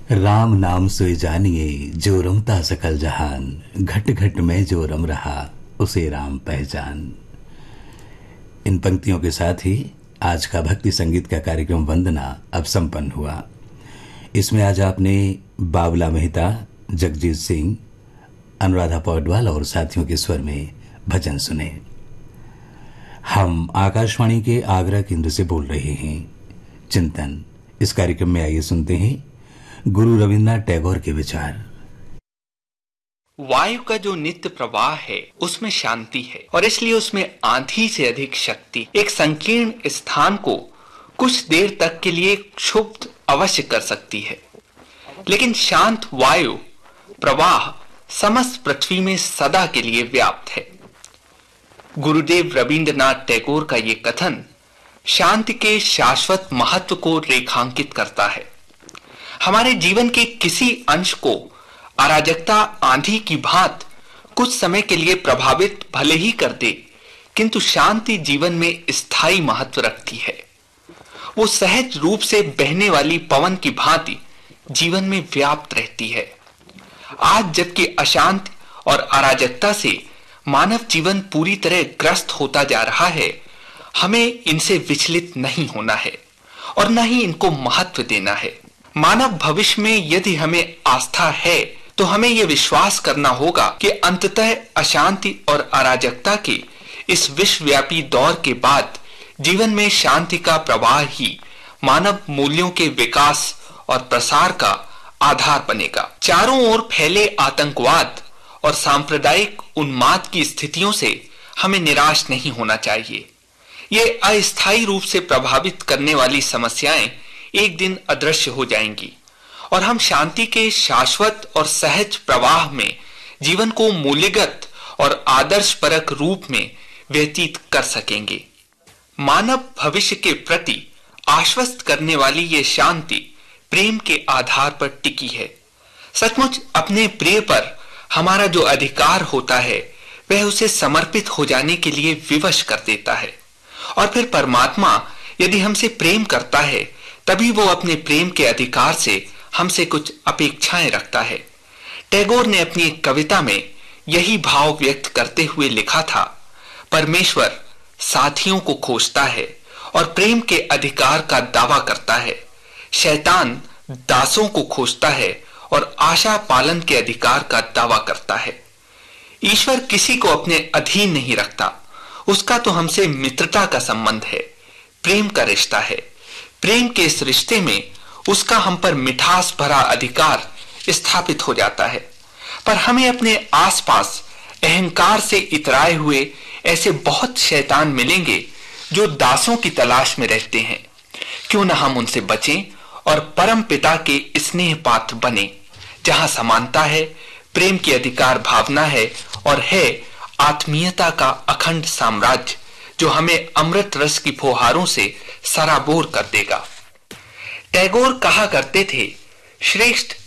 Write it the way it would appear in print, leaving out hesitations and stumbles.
राम नाम सोई जानिए जो रमता सकल जहान, घट घट में जो रम रहा उसे राम पहचान। इन पंक्तियों के साथ ही आज का भक्ति संगीत का कार्यक्रम वंदना अब संपन्न हुआ। इसमें आज आपने बाबला मेहता, जगजीत सिंह, अनुराधा पौडवाल और साथियों के स्वर में भजन सुने। हम आकाशवाणी के आगरा केंद्र से बोल रहे हैं चिंतन। इस कार्यक्रम में आइए सुनते हैं गुरु रविन्द्रनाथ टैगोर के विचार। वायु का जो नित्य प्रवाह है उसमें शांति है और इसलिए उसमें आंधी से अधिक शक्ति एक संकीर्ण स्थान को कुछ देर तक के लिए क्षुब्ध अवश्य कर सकती है, लेकिन शांत वायु प्रवाह समस्त पृथ्वी में सदा के लिए व्याप्त है। गुरुदेव रविन्द्रनाथ टैगोर का ये कथन शांति के शाश्वत महत्व को रेखांकित करता है। हमारे जीवन के किसी अंश को अराजकता आंधी की भांति कुछ समय के लिए प्रभावित भले ही कर दे, किंतु शांति जीवन में स्थायी महत्व रखती है। वो सहज रूप से बहने वाली पवन की भांति जीवन में व्याप्त रहती है। आज जबकि अशांति और अराजकता से मानव जीवन पूरी तरह ग्रस्त होता जा रहा है, हमें इनसे विचलित नहीं होना है और न ही इनको महत्व देना है। मानव भविष्य में यदि हमें आस्था है तो हमें यह विश्वास करना होगा कि अंततः अशांति और अराजकता के इस विश्वव्यापी दौर के बाद जीवन में शांति का प्रवाह ही मानव मूल्यों के विकास और प्रसार का आधार बनेगा। चारों ओर फैले आतंकवाद और सांप्रदायिक उन्माद की स्थितियों से हमें निराश नहीं होना चाहिए। ये अस्थायी रूप से प्रभावित करने वाली समस्याएं एक दिन अदृश्य हो जाएंगी और हम शांति के शाश्वत और सहज प्रवाह में जीवन को मूल्यगत और आदर्शपरक रूप में व्यतीत कर सकेंगे। मानव भविष्य के प्रति आश्वस्त करने वाली ये शांति प्रेम के आधार पर टिकी है। सचमुच अपने प्रिय पर हमारा जो अधिकार होता है वह उसे समर्पित हो जाने के लिए विवश कर देता है, और फिर परमात्मा यदि हमसे प्रेम करता है तभी वो अपने प्रेम के अधिकार से हमसे कुछ अपेक्षाएं रखता है। टैगोर ने अपनी एक कविता में यही भाव व्यक्त करते हुए लिखा था, परमेश्वर साथियों को खोजता है और प्रेम के अधिकार का दावा करता है। शैतान दासों को खोजता है और आशा पालन के अधिकार का दावा करता है। ईश्वर किसी को अपने अधीन नहीं रखता, उसका तो हमसे मित्रता का संबंध है, प्रेम का रिश्ता है। प्रेम के इस रिश्ते में उसका हम पर मिठास भरा अधिकार स्थापित हो जाता है। पर हमें अपने आसपास अहंकार से इतराए हुए ऐसे बहुत शैतान मिलेंगे जो दासों की तलाश में रहते हैं। क्यों न हम उनसे बचें और परम पिता के स्नेह पात्र बने, जहां समानता है, प्रेम की अधिकार भावना है और है आत्मीयता का अखंड साम्राज्य जो हमें अमृत रस की फुहारों से सराबोर कर देगा। टैगोर कहा करते थे, श्रेष्ठ